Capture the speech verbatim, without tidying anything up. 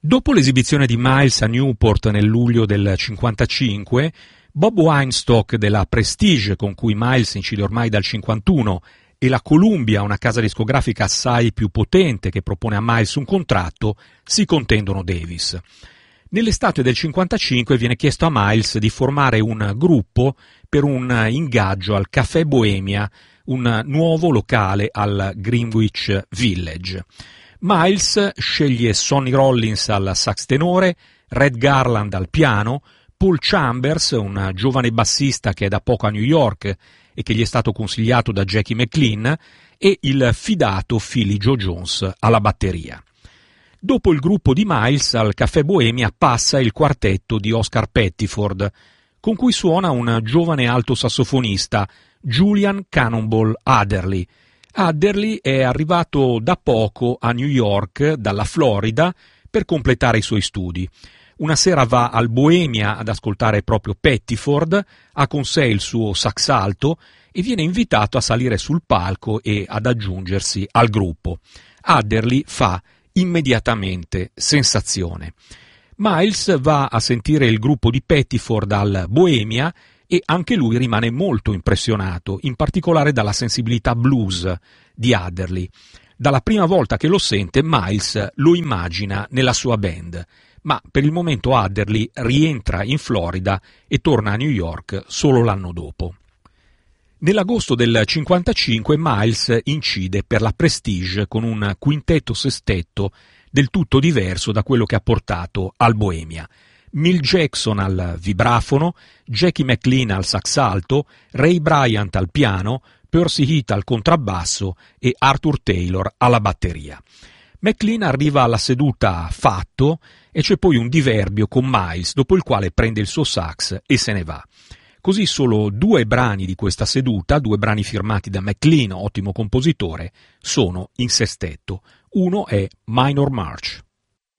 Dopo l'esibizione di Miles a Newport nel luglio del cinquantacinque, Bob Weinstock della Prestige, con cui Miles incide ormai dal cinquantuno, e la Columbia, una casa discografica assai più potente che propone a Miles un contratto, si contendono Davis. Nell'estate del cinquantacinque viene chiesto a Miles di formare un gruppo per un ingaggio al Café Bohemia, un nuovo locale al Greenwich Village. Miles sceglie Sonny Rollins al sax tenore, Red Garland al piano, Paul Chambers, un giovane bassista che è da poco a New York e che gli è stato consigliato da Jackie McLean, e il fidato Philly Joe Jones alla batteria. Dopo il gruppo di Miles al Café Bohemia passa il quartetto di Oscar Pettiford, con cui suona un giovane alto sassofonista, Julian Cannonball Adderley. Adderley è arrivato da poco a New York dalla Florida per completare i suoi studi. Una sera va al Bohemia ad ascoltare proprio Pettiford, ha con sé il suo sax alto e viene invitato a salire sul palco e ad aggiungersi al gruppo. Adderley fa immediatamente sensazione. Miles va a sentire il gruppo di Pettiford al Bohemia e anche lui rimane molto impressionato, in particolare dalla sensibilità blues di Adderley. Dalla prima volta che lo sente, Miles lo immagina nella sua band, ma per il momento Adderley rientra in Florida e torna a New York solo l'anno dopo. Nell'agosto del cinquantacinque Miles incide per la Prestige con un quintetto sestetto del tutto diverso da quello che ha portato al Bohemia. Milt Jackson al vibrafono, Jackie McLean al sax alto, Ray Bryant al piano, Percy Heath al contrabbasso e Arthur Taylor alla batteria. McLean arriva alla seduta fatto e c'è poi un diverbio con Miles, dopo il quale prende il suo sax e se ne va. Così solo due brani di questa seduta, due brani firmati da McLean, ottimo compositore, sono in sestetto. Uno è Minor March.